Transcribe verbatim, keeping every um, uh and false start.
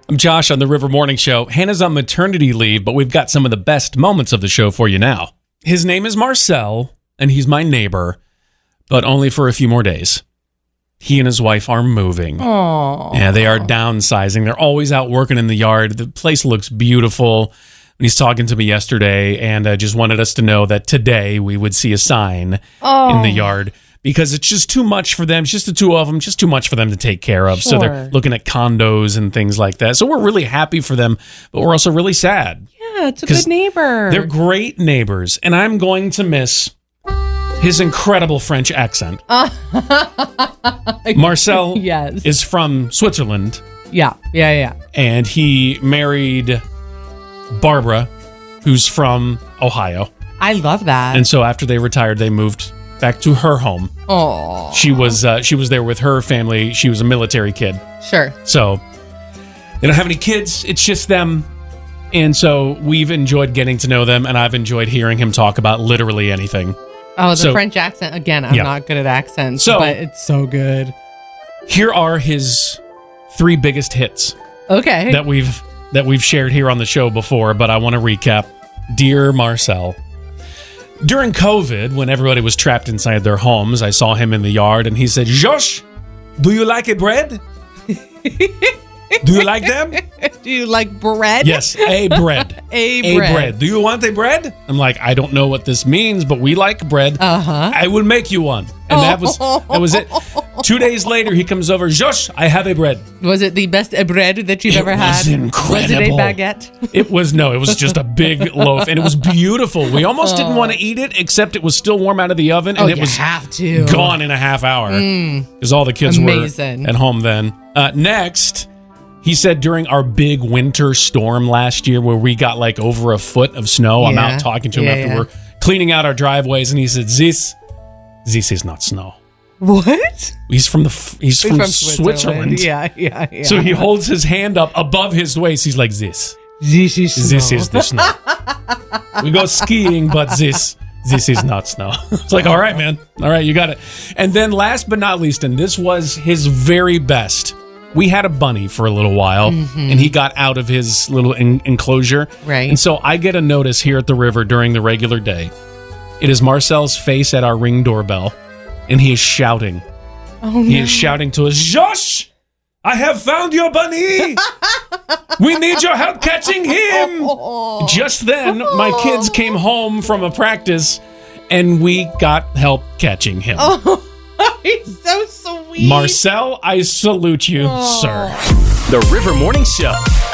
I'm Josh on the River Morning Show. Hannah's on maternity leave, but we've got some of the best moments of the show for you now. His name is Marcel, and he's my neighbor, but only for a few more days. He and his wife are moving. Aww. Yeah, they are downsizing. They're always out working in the yard. The place looks beautiful. And he's talking to me yesterday, and uh, just wanted us to know that today we would see a sign oh. in the yard. Because it's just too much for them, it's just the two of them, just too much for them to take care of. Sure. So they're looking at condos and things like that. So we're really happy for them, but we're also really sad. Yeah, it's a good neighbor. They're great neighbors, and I'm going to miss his incredible French accent. Uh, Marcel yes. is from Switzerland. Yeah, yeah, yeah. And he married Barbara, who's from Ohio. I love that. And so after they retired, they moved back to her home. Oh, she was uh, she was there with her family. She was a military kid. Sure. So they don't have any kids. It's just them. And so we've enjoyed getting to know them, and I've enjoyed hearing him talk about literally anything. Oh, the so, French accent. Again, I'm yeah. not good at accents, so, but it's so good. Here are his three biggest hits. Okay. That we've that we've shared here on the show before, but I want to recap. Dear Marcel, during COVID, when everybody was trapped inside their homes, I saw him in the yard, and he said, Josh, do you like a bread? Do you like them? Do you like bread? Yes, a bread. a, a bread. bread. Do you want a bread? I'm like, I don't know what this means, but we like bread. Uh-huh. I will make you one. And that was that was it. Two days later, he comes over, Josh, I have a bread. Was it the best bread that you've it ever had? Was incredible. Was it a baguette? It was, no, it was just a big loaf, and it was beautiful. We almost didn't want to eat it, except it was still warm out of the oven, and oh, it you was have to. gone in a half hour. Because mm. all the kids Amazing. were at home then. Uh, next, he said during our big winter storm last year where we got like over a foot of snow, yeah. I'm out talking to him yeah, after yeah. we're cleaning out our driveways, and he said, this, this is not snow. What? He's from the he's, he's from, from Switzerland. Switzerland. Yeah, yeah, yeah. So he holds his hand up above his waist. He's like this. This is snow. This is the snow. We go skiing, but this this is not snow. It's like, all right, man. All right, you got it. And then last but not least, and this was his very best. We had a bunny for a little while, mm-hmm. and he got out of his little en- enclosure. Right. And so I get a notice here at the river during the regular day. It is Marcel's face at our Ring doorbell. And he is shouting. Oh, no. He is shouting to us, Josh, I have found your bunny. We need your help catching him. Oh. Just then, my kids came home from a practice, and we got help catching him. Oh, he's so sweet. Marcel, I salute you, oh. sir. The River Morning Show.